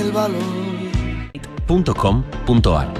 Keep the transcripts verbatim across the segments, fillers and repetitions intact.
el valor. punto com punto ar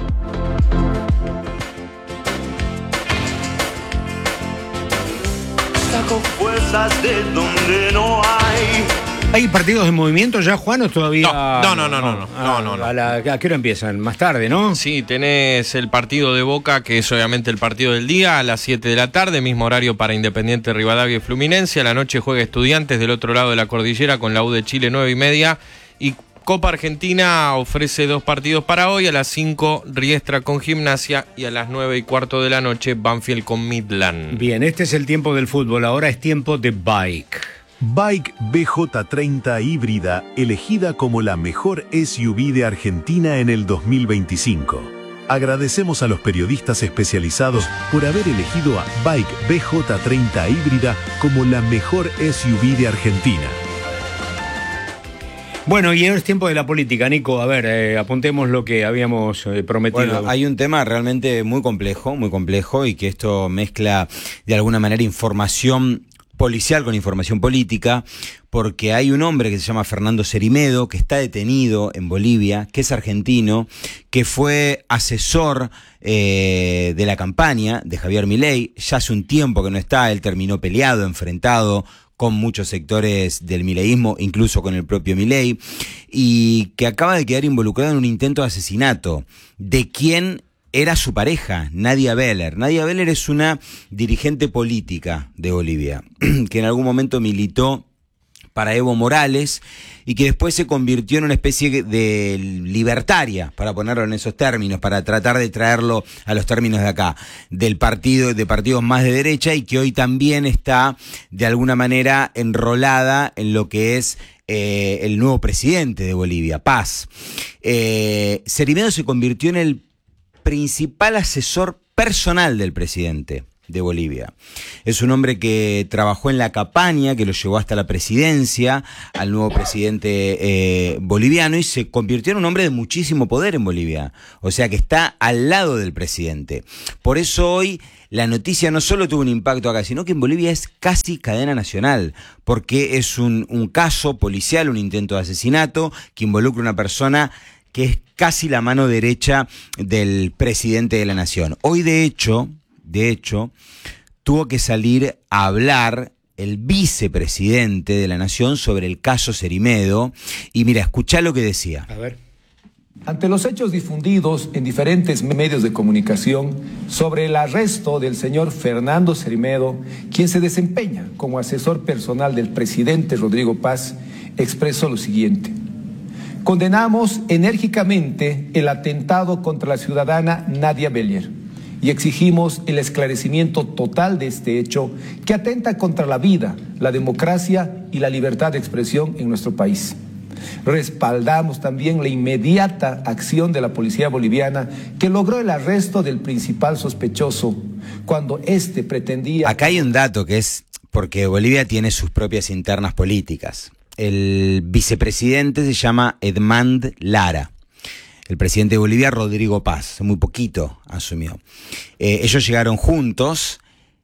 Saco fuerzas de donde no hay. ¿Hay partidos de movimiento ya, Juan, o todavía? No, no, no, no, no, Ah, no, no, no. ¿A, la, ¿A qué hora empiezan? Más tarde, ¿no? Sí, tenés el partido de Boca, que es obviamente el partido del día, a las siete de la tarde, mismo horario para Independiente, Rivadavia y Fluminense. A la noche juega Estudiantes del otro lado de la cordillera con la U de Chile, nueve y media. Y Copa Argentina ofrece dos partidos para hoy. A las cinco, Riestra con Gimnasia, y a las nueve y cuarto de la noche, Banfield con Midland. Bien, este es el tiempo del fútbol, ahora es tiempo de bike. Bike B J treinta híbrida, elegida como la mejor S U V de Argentina en el dos mil veinticinco. Agradecemos a los periodistas especializados por haber elegido a Bike B J treinta híbrida como la mejor S U V de Argentina. Bueno, y ahora es tiempo de la política, Nico. A ver, eh, apuntemos lo que habíamos eh, prometido. Bueno, hay un tema realmente muy complejo, muy complejo, y que esto mezcla de alguna manera información policial con información política, porque hay un hombre que se llama Fernando Cerimedo, que está detenido en Bolivia, que es argentino, que fue asesor eh, de la campaña de Javier Milei. Ya hace un tiempo que no está, él terminó peleado, enfrentado con muchos sectores del mileísmo, incluso con el propio Milei, y que acaba de quedar involucrado en un intento de asesinato de quien era su pareja, Nadia Beller. Nadia Beller es una dirigente política de Bolivia, que en algún momento militó para Evo Morales y que después se convirtió en una especie de libertaria, para ponerlo en esos términos, para tratar de traerlo a los términos de acá, del partido, de partidos más de derecha, y que hoy también está de alguna manera enrolada en lo que es eh, el nuevo presidente de Bolivia, Paz. Eh, Cerimedo se convirtió en el principal asesor personal del presidente de Bolivia. Es un hombre que trabajó en la campaña, que lo llevó hasta la presidencia, al nuevo presidente eh, boliviano, y se convirtió en un hombre de muchísimo poder en Bolivia. O sea que está al lado del presidente. Por eso hoy la noticia no solo tuvo un impacto acá, sino que en Bolivia es casi cadena nacional, porque es un, un caso policial, un intento de asesinato que involucra a una persona que es casi la mano derecha del presidente de la nación. Hoy, de hecho, de hecho, tuvo que salir a hablar el vicepresidente de la nación sobre el caso Cerimedo. Y mira, escuchá lo que decía. A ver. Ante los hechos difundidos en diferentes medios de comunicación sobre el arresto del señor Fernando Cerimedo, quien se desempeña como asesor personal del presidente Rodrigo Paz, expresó lo siguiente: condenamos enérgicamente el atentado contra la ciudadana Nadia Beller y exigimos el esclarecimiento total de este hecho que atenta contra la vida, la democracia y la libertad de expresión en nuestro país. Respaldamos también la inmediata acción de la policía boliviana, que logró el arresto del principal sospechoso cuando éste pretendía... Acá hay un dato que es porque Bolivia tiene sus propias internas políticas. El vicepresidente se llama Edmand Lara. El presidente de Bolivia, Rodrigo Paz, muy poquito asumió. Eh, ellos llegaron juntos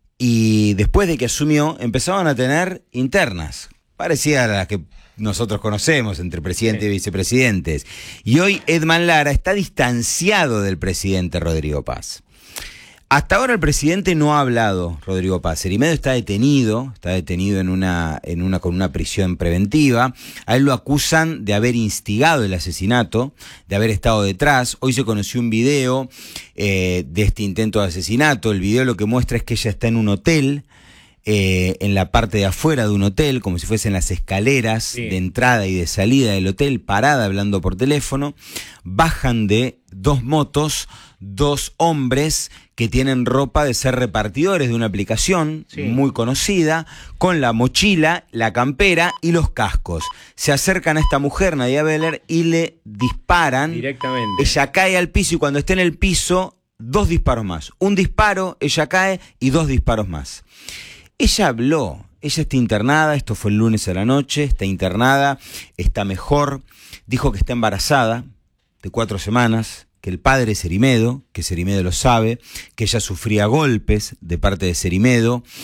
y después de que asumió empezaban a tener internas, parecidas a las que nosotros conocemos entre presidente sí. y vicepresidentes. Y hoy Edmand Lara está distanciado del presidente Rodrigo Paz. Hasta ahora el presidente no ha hablado, Rodrigo Paz. Cerimedo está detenido, está detenido en una, en una, con una prisión preventiva. A él lo acusan de haber instigado el asesinato, de haber estado detrás. Hoy se conoció un video eh, de este intento de asesinato. El video lo que muestra es que ella está en un hotel, eh, en la parte de afuera de un hotel, como si fuesen las escaleras sí. de entrada y de salida del hotel, parada hablando por teléfono. Bajan de dos motos, dos hombres que tienen ropa de ser repartidores de una aplicación sí. muy conocida, con la mochila, la campera y los cascos. Se acercan a esta mujer, Nadia Beller, y le disparan. Directamente. Ella cae al piso y cuando está en el piso, dos disparos más. Un disparo, ella cae y dos disparos más. Ella habló, ella está internada, esto fue el lunes a la noche, está internada, está mejor, dijo que está embarazada de cuatro semanas, que el padre es Cerimedo, que Cerimedo lo sabe, que ella sufría golpes de parte de Cerimedo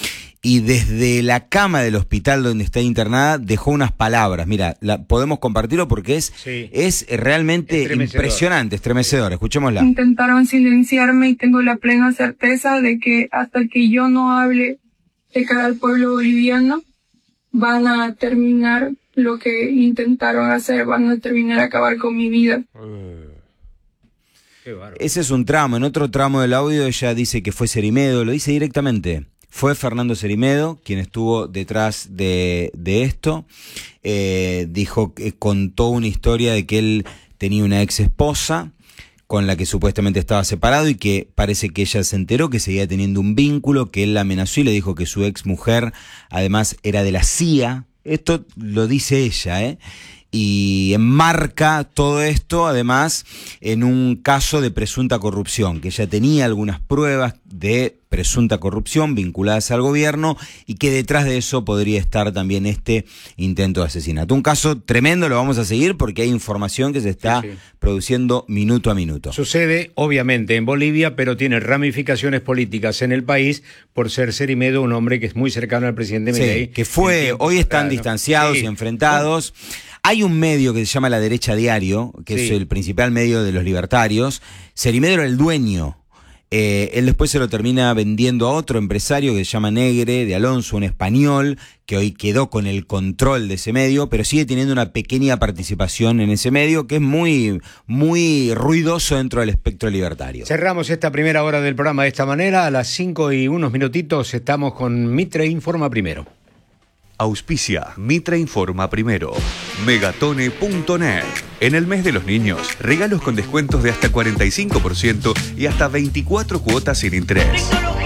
y desde la cama del hospital donde está internada dejó unas palabras. Mira, la, podemos compartirlo porque es, sí. es realmente impresionante, estremecedor. Escuchémosla. Intentaron silenciarme y tengo la plena certeza de que hasta que yo no hable de cara al pueblo boliviano, van a terminar lo que intentaron hacer, van a terminar a acabar con mi vida. Uh. Ese es un tramo. En otro tramo del audio ella dice que fue Cerimedo, lo dice directamente. Fue Fernando Cerimedo quien estuvo detrás de, de esto. Eh, dijo que contó una historia de que él tenía una ex esposa con la que supuestamente estaba separado y que parece que ella se enteró que seguía teniendo un vínculo, que él la amenazó y le dijo que su ex mujer además era de la C I A. Esto lo dice ella, ¿eh? Y enmarca todo esto, además, en un caso de presunta corrupción, que ella tenía algunas pruebas de presunta corrupción vinculadas al gobierno y que detrás de eso podría estar también este intento de asesinato. Un caso tremendo, lo vamos a seguir porque hay información que se está sí, sí. produciendo minuto a minuto. Sucede, obviamente, en Bolivia, pero tiene ramificaciones políticas en el país por ser Cerimedo un hombre que es muy cercano al presidente Milei. Sí, que fue, hoy están claro. distanciados sí. y enfrentados. Hay un medio que se llama La Derecha Diario, que sí. es el principal medio de los libertarios. Cerimedo era el dueño. Eh, él después se lo termina vendiendo a otro empresario que se llama Negre, de Alonso, un español, que hoy quedó con el control de ese medio, pero sigue teniendo una pequeña participación en ese medio que es muy, muy ruidoso dentro del espectro libertario. Cerramos esta primera hora del programa de esta manera. A las cinco y unos minutitos estamos con Mitre Informa Primero. Auspicia Mitre Informa Primero. Megatone punto net. En el mes de los niños, regalos con descuentos de hasta cuarenta y cinco por ciento y hasta veinticuatro cuotas sin interés.